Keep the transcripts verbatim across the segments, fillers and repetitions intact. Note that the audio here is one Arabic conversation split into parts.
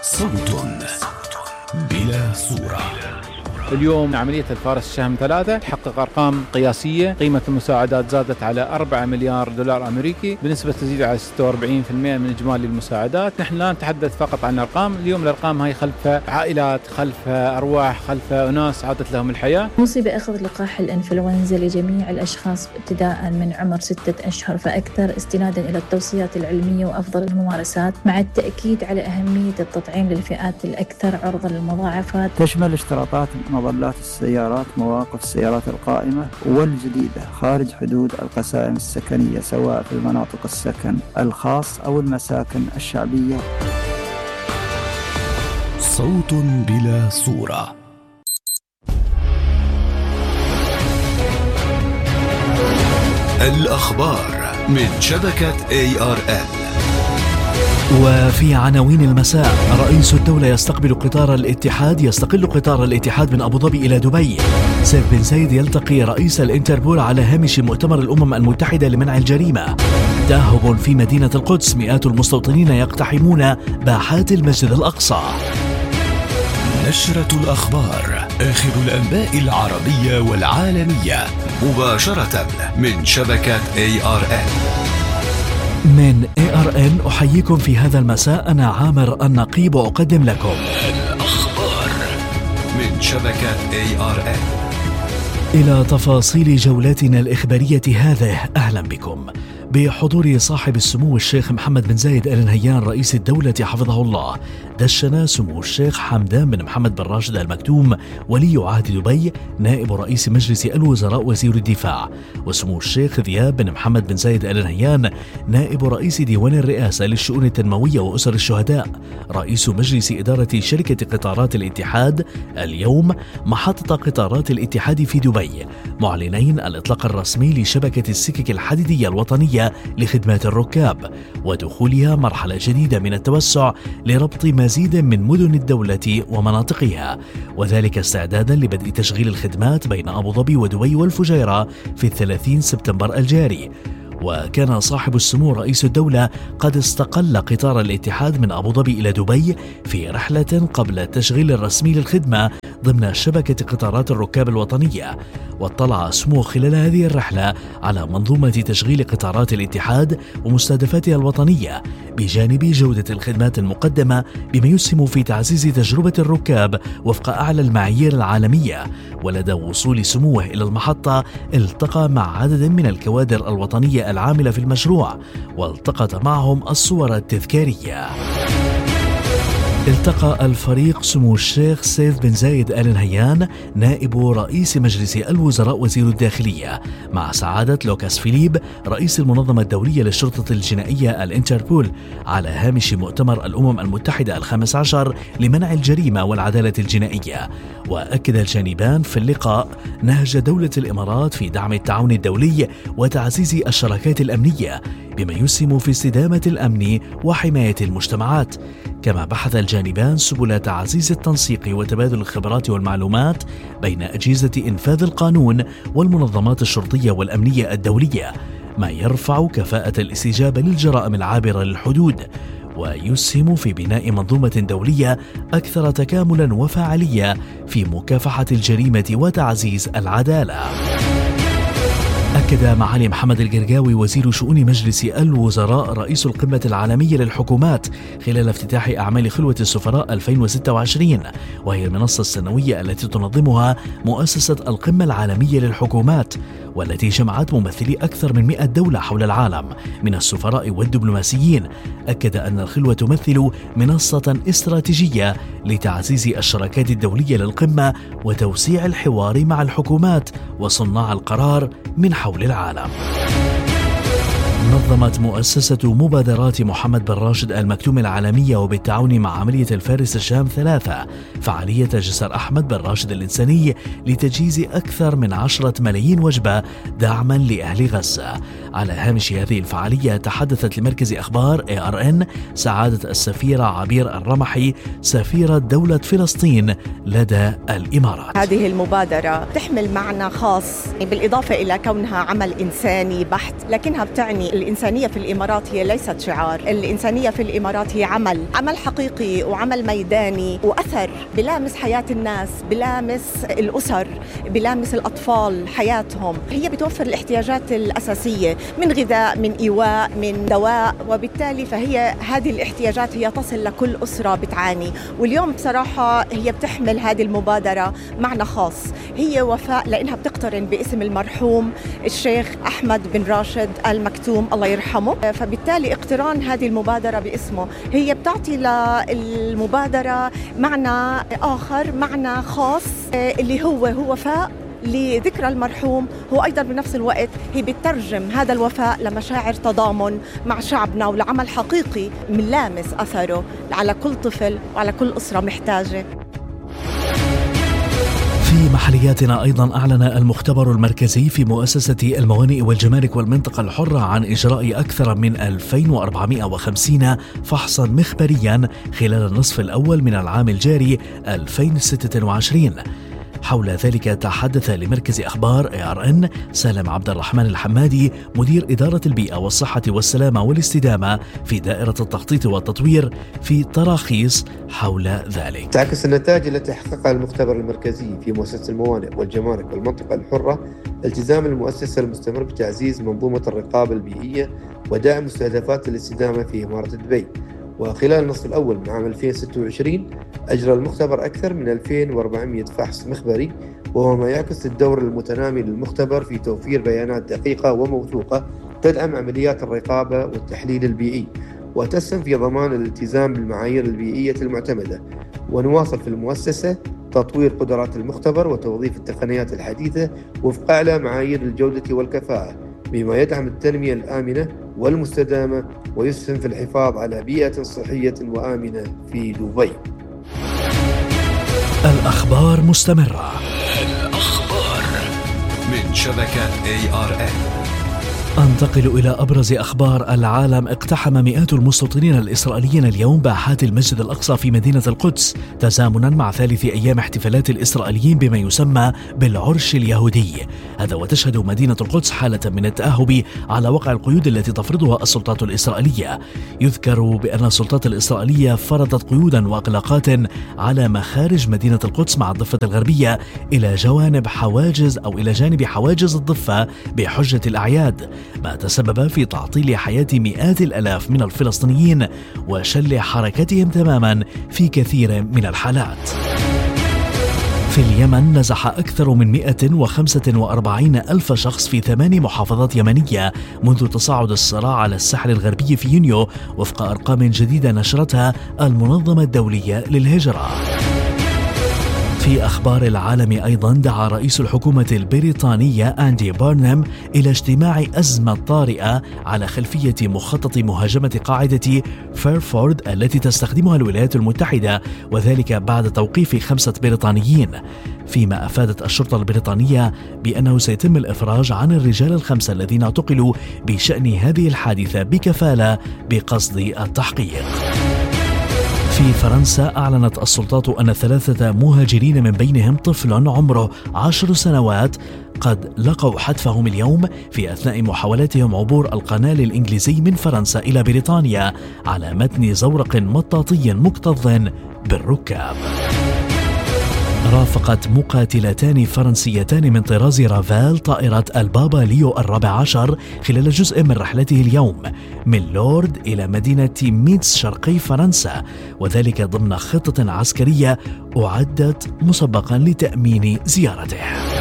صوت بلا صورة. اليوم عملية الفارس الشهم ثلاثة تحقق أرقام قياسية. قيمة المساعدات زادت على أربعة مليار دولار أمريكي بنسبة تزيد على ستة وأربعين بالمئة من إجمالي المساعدات. نحن لا نتحدث فقط عن أرقام، اليوم الأرقام هاي خلف عائلات، خلف أرواح، خلف أناس عادت لهم الحياة. مصيبة أخذ لقاح الإنفلونزا لجميع الأشخاص ابتداء من عمر ستة أشهر فأكثر، استنادا إلى التوصيات العلمية وأفضل الممارسات، مع التأكيد على أهمية التطعيم للفئات الأكثر عرضة للمضاعفات. تشمل اشتراطات مظلات السيارات، مواقف السيارات القائمة والجديدة خارج حدود القسائم السكنية، سواء في المناطق السكن الخاص أو المساكن الشعبية. صوت بلا صورة. الأخبار من شبكة إيه آر إل. وفي عناوين المساء: رئيس الدولة يستقبل قطار الاتحاد يستقل قطار الاتحاد من أبو ظبي إلى دبي. سيف بن زايد يلتقي رئيس الانتربول على هامش مؤتمر الأمم المتحدة لمنع الجريمة. تاهب في مدينة القدس، مئات المستوطنين يقتحمون باحات المسجد الأقصى. نشرة الأخبار، آخر الأنباء العربية والعالمية، مباشرة من شبكة إيه آر إل. من إيه آر إل أحييكم في هذا المساء، أنا عامر النقيب وأقدم لكم الأخبار من شبكة إيه آر إل. إلى تفاصيل جولتنا الإخبارية هذه، أهلا بكم. بحضور صاحب السمو الشيخ محمد بن زايد آل نهيان رئيس الدولة حفظه الله، دشن سمو الشيخ حمدان بن محمد بن راشد آل مكتوم ولي عهد دبي نائب رئيس مجلس الوزراء وزير الدفاع، وسمو الشيخ ذياب بن محمد بن زايد آل نهيان نائب رئيس ديوان الرئاسة للشؤون التنموية وأسر الشهداء، رئيس مجلس إدارة شركة قطارات الاتحاد، اليوم محطة قطارات الاتحاد في دبي، معلنين الإطلاق الرسمي لشبكة السكك الحديدية الوطنية لخدمات الركاب، ودخولها مرحلة جديدة من التوسع لربط مزيد من مدن الدولة ومناطقها، وذلك استعدادا لبدء تشغيل الخدمات بين أبو ظبي ودبي والفجيرة في الثلاثين سبتمبر الجاري. وكان صاحب السمو رئيس الدولة قد استقل قطار الاتحاد من أبو ظبي إلى دبي في رحلة قبل التشغيل الرسمي للخدمة ضمن شبكة قطارات الركاب الوطنية. واطلع السمو خلال هذه الرحلة على منظومة تشغيل قطارات الاتحاد ومستهدفاتها الوطنية بجانب جودة الخدمات المقدمة، بما يسهم في تعزيز تجربة الركاب وفق أعلى المعايير العالمية. ولدى وصول سموه إلى المحطة التقى مع عدد من الكوادر الوطنية العاملة في المشروع، والتقط معهم الصور التذكارية. التقى الفريق سمو الشيخ سيف بن زايد آل نهيان نائب رئيس مجلس الوزراء وزير الداخلية مع سعادة لوكاس فيليب رئيس المنظمة الدولية للشرطة الجنائية الانتربول على هامش مؤتمر الأمم المتحدة الخامس عشر لمنع الجريمة والعدالة الجنائية. وأكد الجانبان في اللقاء نهج دولة الإمارات في دعم التعاون الدولي وتعزيز الشراكات الأمنية بما يسهم في استدامة الأمن وحماية المجتمعات. كما بحث الجانبان سبل تعزيز التنسيق وتبادل الخبرات والمعلومات بين أجهزة إنفاذ القانون والمنظمات الشرطية والأمنية الدولية، ما يرفع كفاءة الاستجابة للجرائم العابرة للحدود، ويسهم في بناء منظومة دولية أكثر تكاملا وفاعلية في مكافحة الجريمة وتعزيز العدالة. أكد معالي محمد القرقاوي وزير شؤون مجلس الوزراء رئيس القمة العالمية للحكومات خلال افتتاح أعمال خلوة السفراء ألفين وستة وعشرين، وهي المنصة السنوية التي تنظمها مؤسسة القمة العالمية للحكومات، والتي جمعت ممثلي أكثر من مئة دولة حول العالم من السفراء والدبلوماسيين. أكد أن الخلوة تمثل منصة استراتيجية لتعزيز الشراكات الدولية للقمة وتوسيع الحوار مع الحكومات وصناع القرار من حول العالم. نظمت مؤسسة مبادرات محمد بن راشد آل مكتوم العالمية وبالتعاون مع عملية الفارس الشام ثلاثة فعالية جسر أحمد بن راشد الإنساني لتجهيز أكثر من عشرة ملايين وجبة دعما لأهل غزة. على هامش هذه الفعالية تحدثت لمركز أخبار إيه آر إن سعادة السفيرة عبير الرمحي سفيرة دولة فلسطين لدى الإمارات. هذه المبادرة تحمل معنى خاص بالإضافة إلى كونها عمل إنساني بحت، لكنها بتعني الإنسانية في الإمارات هي ليست شعار، الإنسانية في الإمارات هي عمل عمل حقيقي وعمل ميداني وأثر بلامس حياة الناس، بلامس الأسر، بلامس الأطفال حياتهم. هي بتوفر الاحتياجات الأساسية من غذاء، من إيواء، من دواء، وبالتالي فهي هذه الاحتياجات هي تصل لكل أسرة بتعاني. واليوم بصراحة هي بتحمل هذه المبادرة معنى خاص، هي وفاء لأنها بتقترن باسم المرحوم الشيخ أحمد بن راشد آل مكتوم الله يرحمه، فبالتالي اقتران هذه المبادرة باسمه هي بتعطي للمبادرة معنى آخر، معنى خاص اللي هو هو وفاء لذكرى المرحوم. هو أيضا بنفس الوقت هي بتترجم هذا الوفاء لمشاعر تضامن مع شعبنا ولعمل حقيقي ملامس أثره على كل طفل وعلى كل أسرة محتاجة. في محلياتنا أيضا أعلن المختبر المركزي في مؤسسة الموانئ والجمارك والمنطقة الحرة عن إجراء أكثر من ألفين وأربعمائة وخمسين فحصا مخبريا خلال النصف الأول من العام الجاري ألفين وستة وعشرين. حول ذلك تحدث لمركز أخبار إيه آر إن سالم عبد الرحمن الحمادي مدير إدارة البيئة والصحة والسلامة والاستدامة في دائرة التخطيط والتطوير في تراخيص حول ذلك. تعكس النتائج التي حققها المختبر المركزي في مؤسسة الموانئ والجمارك والمنطقة الحرة التزام المؤسسة المستمر بتعزيز منظومة الرقابة البيئية ودعم مستهدفات الاستدامة في إمارة دبي. وخلال النصف الأول من عام ألفين وستة وعشرين أجرى المختبر أكثر من ألفين وأربعمائة فحص مخبري، وهو ما يعكس الدور المتنامي للمختبر في توفير بيانات دقيقة وموثوقة تدعم عمليات الرقابة والتحليل البيئي وتسهم في ضمان الالتزام بالمعايير البيئية المعتمدة. ونواصل في المؤسسة تطوير قدرات المختبر وتوظيف التقنيات الحديثة وفق أعلى معايير الجودة والكفاءة، بما يدعم التنمية الآمنة والمستدامة ويسهم في الحفاظ على بيئة صحية وآمنة في دبي. الأخبار مستمرة. الأخبار من شبكة إيه آر إن. أنتقل إلى أبرز أخبار العالم. اقتحم مئات المستوطنين الإسرائيليين اليوم باحات المسجد الأقصى في مدينة القدس تزامنا مع ثالث أيام احتفالات الإسرائيليين بما يسمى بالعرش اليهودي. هذا وتشهد مدينة القدس حالة من التأهب على وقع القيود التي تفرضها السلطات الإسرائيلية. يذكر بأن السلطات الإسرائيلية فرضت قيودا وإغلاقات على مخارج مدينة القدس مع الضفة الغربية إلى جوانب حواجز أو إلى جانب حواجز الضفة بحجة الأعياد، ما تسبب في تعطيل حياة مئات الآلاف من الفلسطينيين وشل حركتهم تماما في كثير من الحالات. في اليمن نزح أكثر من مئة وخمسة وأربعين ألف شخص في ثمان محافظات يمنية منذ تصاعد الصراع على الساحل الغربي في يونيو وفق أرقام جديدة نشرتها المنظمة الدولية للهجرة. في أخبار العالم أيضا دعا رئيس الحكومة البريطانية أندي بارنهام إلى اجتماع أزمة طارئة على خلفية مخطط مهاجمة قاعدة فيرفورد التي تستخدمها الولايات المتحدة، وذلك بعد توقيف خمسة بريطانيين، فيما أفادت الشرطة البريطانية بأنه سيتم الإفراج عن الرجال الخمسة الذين اعتقلوا بشأن هذه الحادثة بكفالة بقصد التحقيق. في فرنسا أعلنت السلطات أن ثلاثة مهاجرين من بينهم طفل عمره عشر سنوات قد لقوا حتفهم اليوم في أثناء محاولتهم عبور القناة الإنجليزي من فرنسا إلى بريطانيا على متن زورق مطاطي مكتظ بالركاب. رافقت مقاتلتان فرنسيتان من طراز رافال طائرة البابا ليو الرابع عشر خلال جزء من رحلته اليوم من لورد إلى مدينة ميتس شرقي فرنسا، وذلك ضمن خطة عسكرية أعدت مسبقا لتأمين زيارته.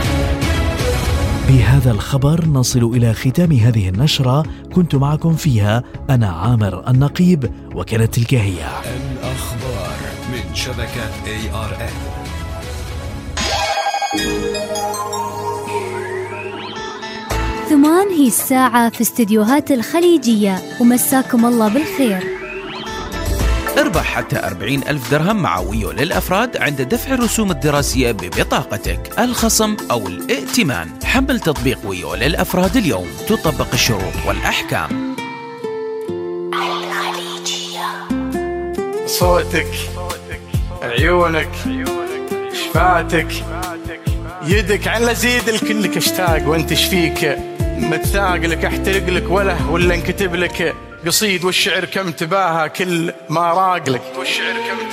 بهذا الخبر نصل إلى ختام هذه النشرة، كنت معكم فيها أنا عامر النقيب، وكانت تلك هي الأخبار من شبكة إيه آر إن. ثمان هي الساعة في استديوهات الخليجية، ومساكم الله بالخير. اربح حتى أربعين ألف درهم مع ويو للأفراد عند دفع الرسوم الدراسية ببطاقتك، الخصم أو الائتمان. حمل تطبيق ويو للأفراد اليوم، تطبق الشروط والأحكام. الخليجية. صوتك، عيونك، شفاتك، يدك، عن لزيد الكل اشتاق وانت شفيك. متثاق لك احترق لك وله ولا انكتب لك قصيد والشعر كم تباهى كل ما راق لك والشعر كم